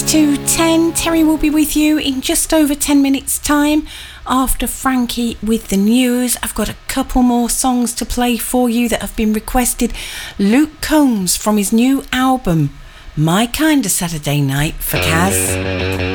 to 10. Terry will be with you in just over 10 minutes time after Frankie with the news. I've got a couple more songs to play for you that have been requested. Luke Combs from his new album My Kind of Saturday Night for Kaz.